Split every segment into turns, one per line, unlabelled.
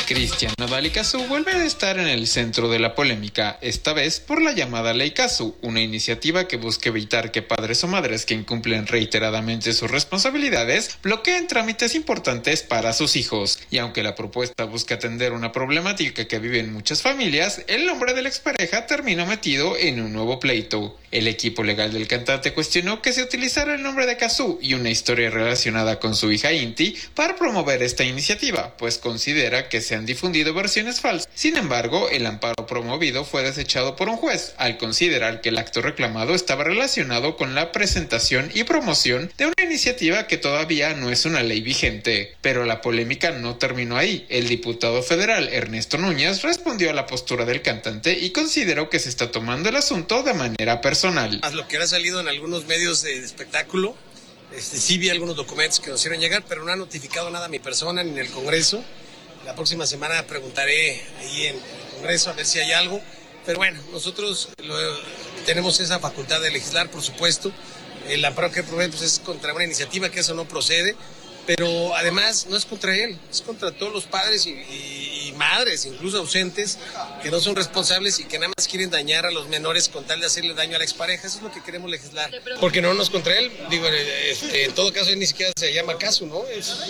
Cristian Nodal y Cazzu vuelven a estar en el centro de la polémica, esta vez por la llamada Ley Cazzu, una iniciativa que busca evitar que padres o madres que incumplen reiteradamente sus responsabilidades bloqueen trámites importantes para sus hijos. Y aunque la propuesta busca atender una problemática que viven muchas familias, el nombre de la expareja terminó metido en un nuevo pleito. El equipo legal del cantante cuestionó que se utilizara el nombre de Cazzu y una historia relacionada con su hija Inti para promover esta iniciativa, pues considera que se han difundido versiones falsas. Sin embargo, el amparo promovido fue desechado por un juez, al considerar que el acto reclamado estaba relacionado con la presentación y promoción de una iniciativa que todavía no es una ley vigente. Pero la polémica no terminó ahí. El diputado federal Ernesto Núñez respondió a la postura del cantante y consideró que se está tomando el asunto de manera personal.
Lo que ha salido en algunos medios de espectáculo, sí vi algunos documentos que nos hicieron llegar, pero no ha notificado nada a mi persona ni en el Congreso. La próxima semana preguntaré ahí en el Congreso a ver si hay algo. Pero bueno, nosotros tenemos esa facultad de legislar, por supuesto. El amparo que probé pues, es contra una iniciativa que eso no procede. Pero además no es contra él, es contra todos los padres y madres, incluso ausentes, que no son responsables y que nada más quieren dañar a los menores con tal de hacerle daño a la expareja. Eso es lo que queremos legislar. Porque no es contra él, digo, en todo caso él ni siquiera se llama Cazzu, ¿no?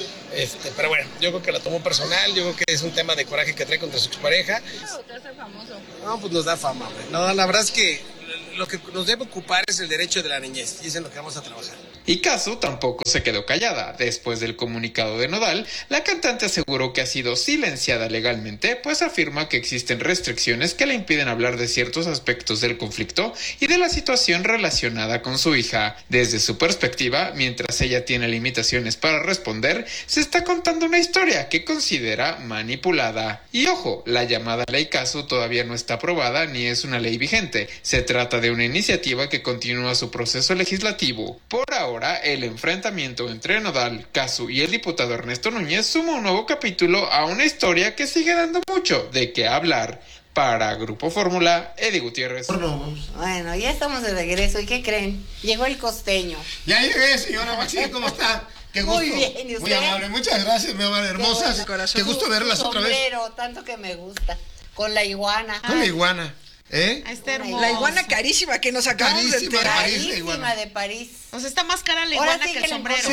Pero bueno, yo creo que la tomó personal, yo creo que es un tema de coraje que trae contra su expareja.
¿Te hace famoso?
No, pues nos da fama, hombre. No, la verdad es que lo que nos debe ocupar es el derecho de la niñez y es en lo que vamos a trabajar.
Y Cazzu tampoco se quedó callada. Después del comunicado de Nodal, la cantante aseguró que ha sido silenciada legalmente, pues afirma que existen restricciones que le impiden hablar de ciertos aspectos del conflicto y de la situación relacionada con su hija. Desde su perspectiva, mientras ella tiene limitaciones para responder, se está contando una historia que considera manipulada. Y ojo, la llamada Ley Cazzu todavía no está aprobada ni es una ley vigente. Se trata de una iniciativa que continúa su proceso legislativo. Por ahora, el enfrentamiento entre Nodal, Cazzu y el diputado Ernesto Núñez suma un nuevo capítulo a una historia que sigue dando mucho de qué hablar. Para Grupo Fórmula, Eddie Gutiérrez.
Bueno, ya estamos de regreso. ¿Y qué creen? Llegó el costeño.
Ya llegué, señora Maxi, ¿cómo está? Qué gusto.
Muy bien, ¿y usted?
Muy amable, muchas gracias, mi amable, hermosas. Qué gusto verlas otra vez.
Sombrero, tanto que me gusta. Con la iguana.
Con la iguana.
Está hermosa.
La iguana carísima que nos acabamos de enterar.
Carísima de París.
O sea, está más cara la iguana que el sombrero.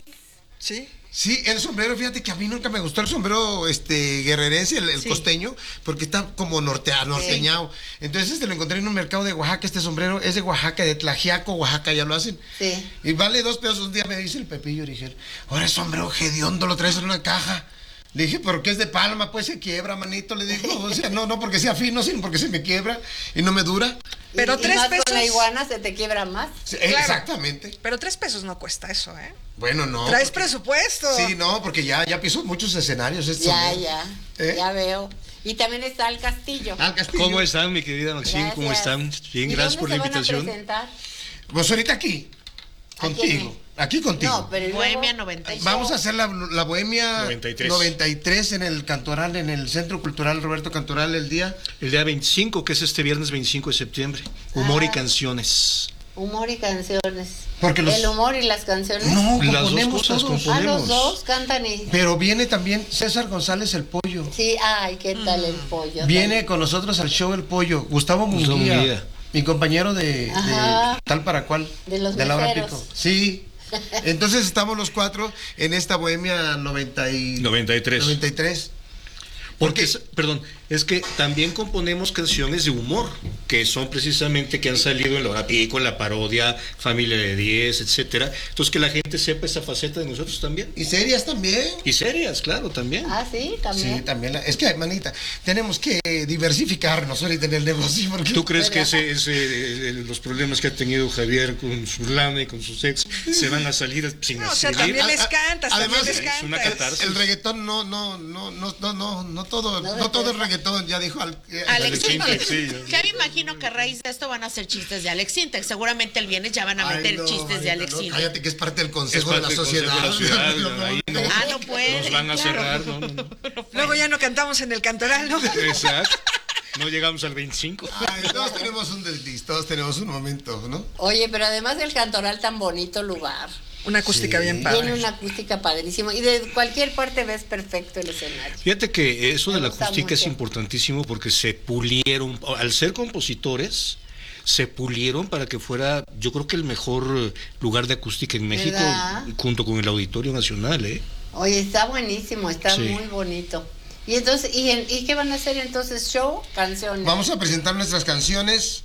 Sí. Sí, el sombrero, fíjate que a mí nunca me gustó el sombrero guerrerense, el costeño, porque está como norteñado. Entonces lo encontré en un mercado de Oaxaca, este sombrero es de Oaxaca, de Tlaxiaco, Oaxaca, ya lo hacen.
Sí.
Y vale 2 pesos. Un día me dice el Pepillo, y dije, ahora es sombrero hediondo, lo traes en una caja. Le dije, pero que es de palma, pues se quiebra, manito. Le digo, o sea, no porque sea fino, sino porque se me quiebra y no me dura.
Pero
y
3
más
pesos.
Con la iguana se te quiebra más.
Sí,
Claro.
Exactamente.
Pero 3 pesos no cuesta eso, ¿eh?
Bueno, no.
Traes presupuesto.
Sí, no, porque ya piso muchos escenarios.
Ya veo. Y también está el castillo.
Al castillo.
¿Cómo están, mi querida Maxine? ¿Cómo están? Bien, gracias por la invitación.
Pues ahorita aquí, contigo. Aquí contigo.
No, pero
Bohemia 96.
Vamos a hacer la Bohemia 93 en el Cantoral, en el Centro Cultural Roberto Cantoral
El día 25, que es este viernes 25 de septiembre. Humor y canciones.
Humor y canciones.
Porque
el humor y las canciones.
No,
las dos cosas
todos.
componemos.
Los dos cantan y...
Pero viene también César González el Pollo.
Sí, ay, ¿qué tal el Pollo?
Viene con nosotros al show el Pollo. Gustavo Munguía. Mi compañero de tal para cual.
De los
la hora
meseros.
pico. Sí. Entonces estamos los 4 en esta Bohemia 93.
Porque, perdón, es que también componemos canciones de humor, que son precisamente que han salido en la hora pico, en la parodia, Familia de 10, etcétera. Entonces que la gente sepa esa faceta de nosotros también.
Y serias también.
Y serias, claro, también.
Ah, sí, también.
Sí, también. Es que, manita, tenemos que diversificarnos ahorita en el negocio. Porque...
¿Tú crees que los problemas que ha tenido Javier con su lana y con su sexo se van a salir sin
No, o sea,
salir?
también les cantas,
además,
también les cantas.
Es una catarsis.
El reggaetón no todo es reggaetón, ya dijo
Alex Sintek.
Sí,
Ya me imagino que a raíz de esto van a hacer chistes de Alex Sintek. Seguramente el viernes ya van a meter chistes de Alex Sintek.
Cállate, que es parte del
Es
consejo
parte
de la
del Consejo
sociedad.
de la Ciudad, ahí no.
No puede.
Nos van a cerrar, no.
Luego ya no cantamos en el Cantoral, ¿no?
Exacto. No llegamos al 25.
Ay, todos tenemos un desliz, todos tenemos un momento, ¿no?
Oye, pero además del Cantoral, tan bonito lugar.
Una acústica bien padre.
Tiene una acústica padrísima y de cualquier parte ves perfecto el escenario.
Fíjate que eso de
Me
la
gusta
acústica es
mucho.
importantísimo porque se pulieron, al ser compositores, se pulieron para que fuera, yo creo que el mejor lugar de acústica en México,
¿Verdad?
junto con el Auditorio Nacional, ¿eh?
Oye, está buenísimo, está
Sí.
muy bonito. Y entonces, ¿y qué van a hacer entonces? ¿Show? ¿Canciones?
Vamos a presentar nuestras canciones,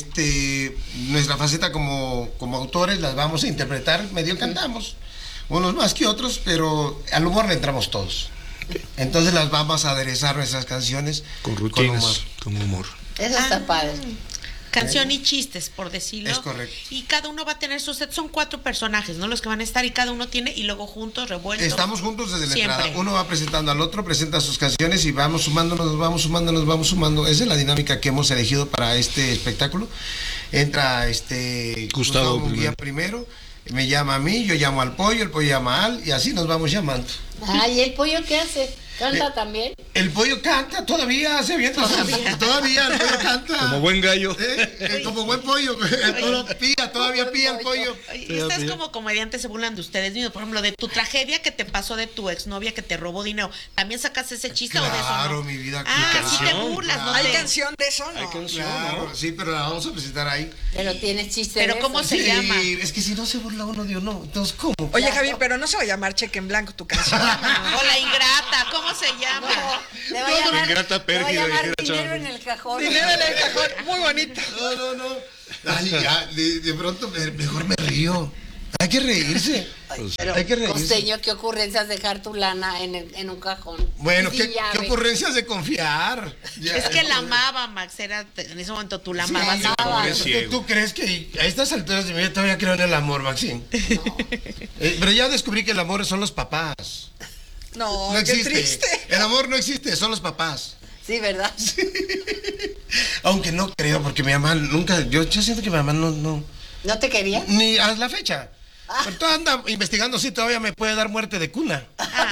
nuestra faceta como autores, las vamos a interpretar, medio cantamos, unos más que otros, pero al humor le entramos todos. Entonces las vamos a aderezar nuestras canciones
Con rutinas,
humor.
con humor.
Eso está padre.
Canción y chistes, por decirlo.
Es correcto.
Y cada uno va a tener su set. Son 4 personajes, ¿no? Los que van a estar y cada uno tiene, y luego juntos, revueltos.
Estamos juntos desde la
Siempre.
entrada. Uno va presentando al otro, presenta sus canciones y vamos sumándonos, vamos sumando, nos vamos sumando. Esa es la dinámica que hemos elegido para este espectáculo. Entra
Gustavo
Munguía primero, me llama a mí, yo llamo al pollo, el pollo llama a Al y así nos vamos llamando.
¿Y el pollo qué hace? ¿Canta también?
El pollo canta, todavía se avienta. Todavía el pollo canta.
Como buen gallo.
Como buen pollo. El pollo pía, todavía pía el pollo.
Y ustedes como comediantes se burlan de ustedes mismos. Por ejemplo, de tu tragedia que te pasó de tu exnovia que te robó dinero. ¿También sacas ese chiste o de eso
Claro,
no?
mi vida.
Sí te
canción,
burlas, ¿no?
¿Hay
Te-
canción de eso, no?
Hay canción,
Claro,
¿no?
sí, pero la vamos a presentar ahí.
Pero tienes chiste
Pero
de
¿cómo
eso.
se llama?
Es que si no se burla uno de uno, entonces ¿cómo?
Oye, Javi, pero no se va a llamar Cheque en Blanco tu canción.
Hola, ingrata, ¿cómo se llama?
No, le va a llamar,
ingrata
le va a
pérfida,
llamar
dijera
dinero
Chava.
en el cajón.
Dinero en el cajón, muy bonito.
No. Ay, ya, de pronto mejor me río. Hay que reírse.
Pero,
Hay que reírse.
costeño, ¿qué ocurrencias dejar tu lana en un cajón?
Bueno,
Y
¿qué
sin llave.
ocurrencias de confiar? Ya,
Es que la amaba, Max. En ese momento tú la
Sí,
amabas.
no,
amaba.
¿tú- ¿Tú crees que a estas alturas de mi vida todavía creo en el amor, Maxine? Pero ya descubrí que el amor son los papás.
No,
No
qué
existe.
triste.
El amor no existe, son los papás.
Sí, ¿verdad?
Aunque no creo, porque mi mamá nunca, yo siento que mi mamá no,
¿No te quería?
ni a la fecha. Pero tú anda investigando si todavía me puede dar muerte de cuna.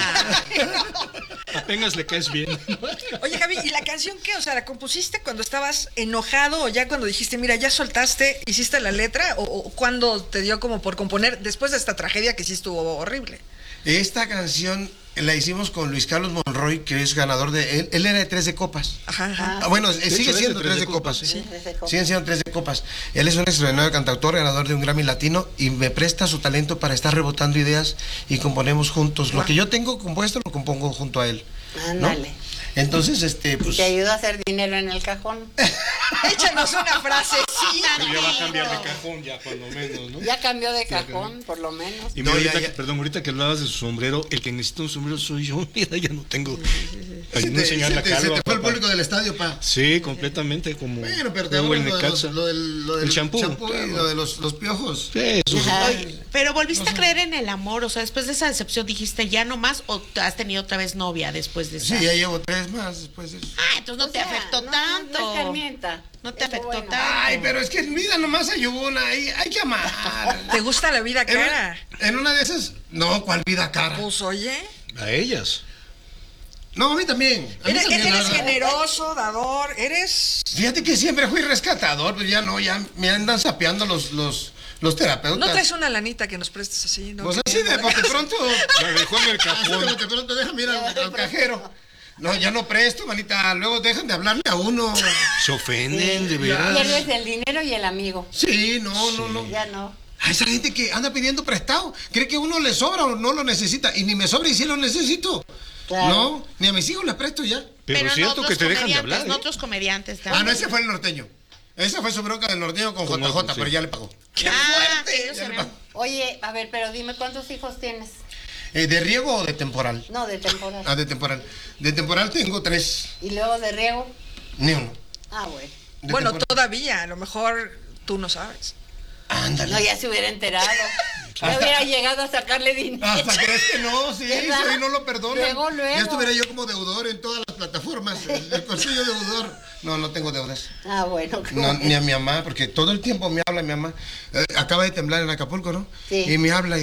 Apenas le caes bien.
Oye, Javi, ¿y la canción qué? O sea, ¿la compusiste cuando estabas enojado o ya cuando dijiste, mira, ya soltaste, hiciste la letra? ¿O cuando te dio como por componer después de esta tragedia que sí estuvo horrible?
Esta canción la hicimos con Luis Carlos Monroy, que es ganador de él era de 3 de copas.
Ajá.
Bueno,
hecho,
sigue
es de
siendo 3 de copas.
Sí. 3 de copas.
Siguen siendo 3 de copas. Él es un extraordinario cantautor, ganador de un Grammy Latino y me presta su talento para estar rebotando ideas y componemos juntos. Lo que yo tengo compuesto lo compongo junto a él. ¿no?
Ándale.
Entonces, pues...
Te ayuda a hacer dinero en el cajón.
Échanos una frasecita.
Ya va a cambiar de cajón, ya cuando menos, ¿no?
Ya cambió de cajón, por lo menos.
Y
No,
mira,
ya.
perdón, ahorita que hablabas de su sombrero, el que necesita un sombrero soy yo. Mira, ya no tengo.
Se
Ayúdame a
te,
enseñar
se
la
te- se
calva,
te fue el
papá.
público del estadio, pa.
Sí, completamente como.
Bueno, pero te
como
hablo
el
lo de los-
Necaxa.
lo del
El champú,
y
claro.
lo de los piojos.
Sí, eso sí.
Oye, pero volviste a creer en el amor, o sea, después de esa decepción dijiste ya no más, o has tenido otra vez novia después de esa.
Sí, ya llevo 3 más después de eso.
Ah, entonces no
O
te
sea,
afectó
no,
tanto.
No escarmienta.
No te
Es lo
afectó
bueno.
tanto.
Ay, pero es que en vida nomás hay una, hay que amar.
¿Te gusta la vida cara?
En una de esas, no, ¿cuál vida cara?
Pues oye,
A ellas.
No, a mí también. A mí
eres
también, la verdad.
generoso, dador, eres...
Fíjate que siempre fui rescatador, pero ya no, ya me andan sapeando los terapeutas.
¿No traes una lanita que nos prestes así? ¿No?
Pues así de bote pronto.
La dejó en el
Así de
cajón.
bote pronto, déjame ir al cajero. No, ya no presto, manita. Luego dejan de hablarle a uno.
Se ofenden, de verdad.
Pierdes el dinero y el amigo.
Sí, no.
Ya no.
A esa gente que anda pidiendo prestado, cree que uno le sobra o no lo necesita. Y ni me sobra y sí lo necesito.
Claro.
No, ni a mis hijos les presto ya.
Pero es cierto que te dejan de hablar.
No
¿eh?
otros comediantes
Ah,
también.
no, ese fue el norteño. Esa fue su bronca del norteño con
Con
JJ,
otro, sí.
pero ya le pagó.
Ah, que ellos
Ya
se
le
ven.
pagó.
Oye, a ver, pero dime, ¿cuántos hijos tienes?
¿De riego o de temporal?
No, de temporada.
Ah, de temporal. De temporal tengo 3.
Y luego de riego.
Ni uno.
Ah, bueno.
De
Bueno,
temporal.
todavía, a lo mejor tú no sabes.
Ándale.
No, ya se hubiera enterado. Ya hubiera llegado a sacarle dinero.
Hasta crees que no, sí,
¿Verdad?
sí, no lo perdonan.
Luego.
Ya estuviera yo como deudor en todas las plataformas. El consello deudor. No tengo deudas.
Ah, bueno. qué
No,
bueno.
ni a mi mamá, porque todo el tiempo me habla mi mamá. Acaba de temblar en Acapulco, ¿no?
Sí.
Y me habla,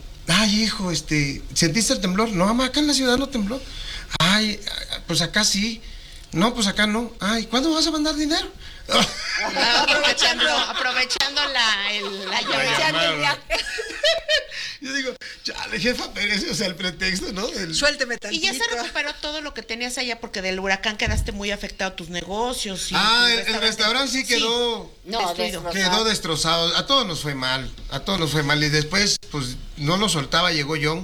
ay, hijo, ¿sentiste el temblor? No, mamá, acá en la ciudad no tembló. Ay, pues acá sí. No, pues acá no. Ay, ¿cuándo vas a mandar dinero?
Ah, aprovechando la llamada.
Aprovechando el viaje.
Yo digo, chale, jefa Pérez, o sea, el pretexto, ¿no?
Suélteme
Y
tantito.
ya se recuperó todo lo que tenías allá porque del huracán quedaste muy afectado tus negocios. Y
el restaurante sí quedó...
No,
Quedó destrozado. A todos nos fue mal. Y después, pues, no lo soltaba, llegó John.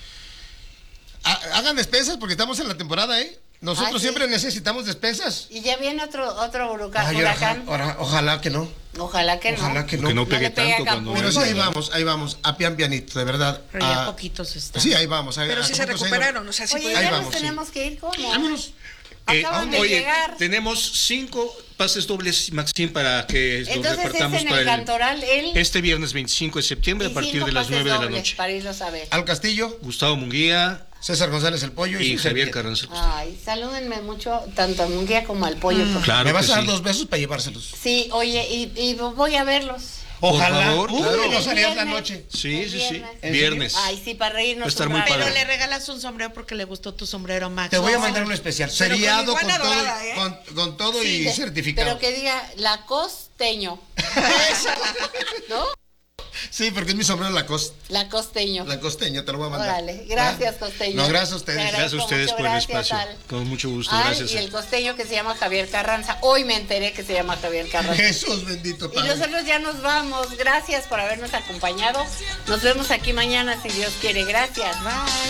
Hagan despensas porque estamos en la temporada, ¿eh? Nosotros siempre necesitamos despensas.
Y ya viene otro huracán.
Ojalá que no.
Ojalá que no.
Ojalá que no.
Que no pegue
le pegue
tanto
a
cuando...
Pero sí, ahí vamos, a pian pianito, de verdad.
Pero ya poquitos están.
Sí, ahí vamos.
Pero sí se recuperaron, o sea, sí
Oye,
pueden.
ya
vamos,
nos
sí.
tenemos que ir, ¿cómo?
Vámonos.
Acaban de
Oye,
llegar.
tenemos 5 pases dobles, Maxim, para que los
Entonces
repartamos
es en
para
el Cantoral,
este viernes 25 de septiembre a partir de las 9 de la noche.
Para irlos a ver.
Al Castillo,
Gustavo Munguía
César González el Pollo
y
César
Javier
Piet.
Carranza.
Ay, salúdenme mucho, tanto a Munguía como al Pollo. por favor.
Claro
Me vas
que
a dar
sí.
2 besos para llevárselos.
Sí, oye, y voy a verlos.
Ojalá.
favor, claro.
Nos harías la
Viernes.
noche.
Sí,
El
sí, sí.
viernes.
Viernes.
Ay, sí, para reírnos.
Va a estar
un
muy
rato.
Pero
padre.
le regalas un sombrero porque le gustó tu sombrero, Max.
Te voy a
No,
mandar un especial.
Pero con
Seriado con
iguana
todo,
dorada, ¿eh?
con todo
Sí,
y certificado.
Pero que diga la costeño. ¿No?
Sí, porque es mi sombrero Lacoste.
La costeño.
La costeña, te lo voy a mandar.
Órale, gracias,
¿Ah?
costeño.
No, gracias a ustedes.
Te
Gracias a
agradezco
ustedes
mucho,
por el
gracias,
espacio.
Al.
Con mucho gusto,
Al
gracias.
y el costeño que se llama Javier Carranza. Hoy me enteré que se llama Javier Carranza.
Jesús bendito
Y
Padre.
nosotros ya nos vamos. Gracias por habernos acompañado. Nos vemos aquí mañana si Dios quiere. Gracias. Bye.